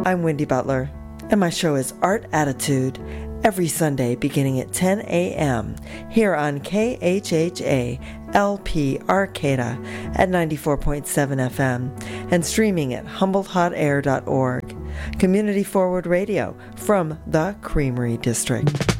I'm Wendy Butler, and my show is Art Attitude, every Sunday beginning at 10 a.m. here on KHHA LP Arcata at 94.7 FM and streaming at HumboldtHotAir.org. Community Forward Radio from the Creamery District.